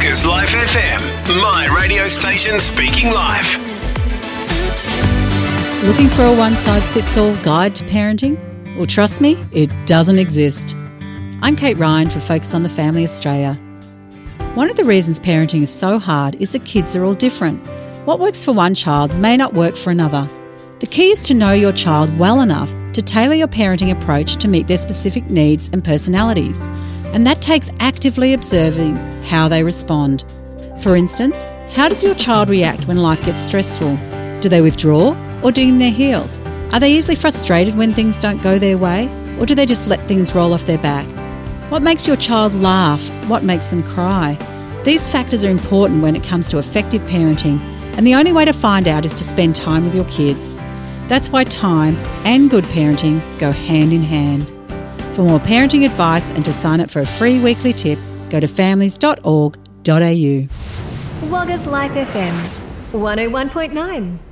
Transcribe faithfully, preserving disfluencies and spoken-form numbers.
Wagga's Life F M, my radio station speaking life. Looking for a one-size-fits-all guide to parenting? Well, trust me, it doesn't exist. I'm Kate Ryan for Focus on the Family Australia. One of the reasons parenting is so hard is that kids are all different. What works for one child may not work for another. The key is to know your child well enough to tailor your parenting approach to meet their specific needs and personalities. And that takes actively observing how they respond. For instance, how does your child react when life gets stressful? Do they withdraw or dig in their heels? Are they easily frustrated when things don't go their way? Or do they just let things roll off their back? What makes your child laugh? What makes them cry? These factors are important when it comes to effective parenting, and the only way to find out is to spend time with your kids. That's why time and good parenting go hand in hand. For more parenting advice and to sign up for a free weekly tip, go to families dot org dot a u. Wagga's Life F M, one oh one point nine.